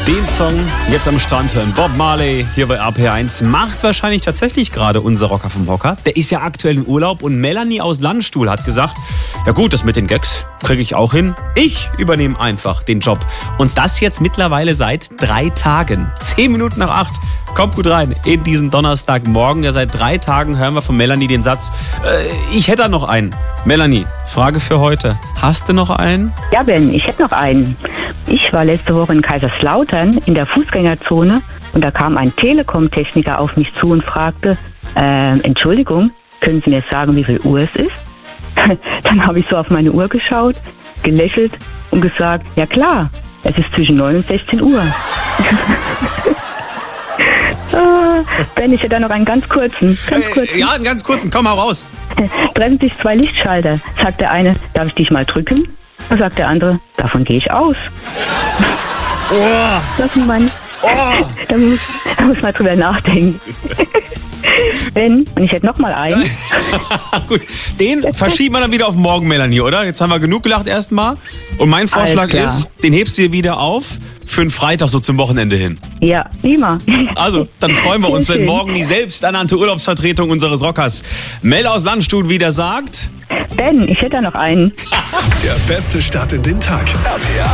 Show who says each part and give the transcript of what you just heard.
Speaker 1: Den Song jetzt am Strand hören. Bob Marley hier bei RPR1 macht wahrscheinlich tatsächlich gerade unser Rocker vom Hocker. Der ist ja aktuell im Urlaub und Melanie aus Landstuhl hat gesagt, ja gut, das mit den Gags kriege ich auch hin. Ich übernehme einfach den Job. Und das jetzt mittlerweile seit 3 Tagen. 10 Minuten nach 8. Kommt gut rein in diesen Donnerstagmorgen. Ja, seit 3 Tagen hören wir von Melanie den Satz, ich hätte da noch einen. Melanie, Frage für heute. Hast du noch einen?
Speaker 2: Ja, Ben, ich hätte noch einen. Ich war letzte Woche in Kaiserslautern in der Fußgängerzone und da kam ein Telekom-Techniker auf mich zu und fragte, Entschuldigung, können Sie mir sagen, wie viel Uhr es ist? Dann habe ich so auf meine Uhr geschaut, gelächelt und gesagt, ja klar, es ist zwischen 9 und 16 Uhr. Ben, ich hätte da noch einen ganz kurzen.
Speaker 1: Ja, einen ganz kurzen, komm mal raus.
Speaker 2: Treffen sich 2 Lichtschalter. Sagt der eine, darf ich dich mal drücken? Dann sagt der andere, davon gehe ich aus.
Speaker 1: Oh.
Speaker 2: Das ist mein...
Speaker 1: Oh.
Speaker 2: Da muss man drüber nachdenken. Ben, und ich hätte noch mal einen.
Speaker 1: Gut, den verschieben wir dann wieder auf morgen, Melanie, oder? Jetzt haben wir genug gelacht erstmal. Und mein Vorschlag ist, den hebst du dir wieder auf für einen Freitag so zum Wochenende hin.
Speaker 2: Ja, immer.
Speaker 1: Also, dann freuen wir uns, wenn morgen die selbsternannte Urlaubsvertretung unseres Rockers Mel aus Landstuhl wieder sagt...
Speaker 2: Ben, ich hätte da noch einen.
Speaker 3: Der beste Start in den Tag. RPR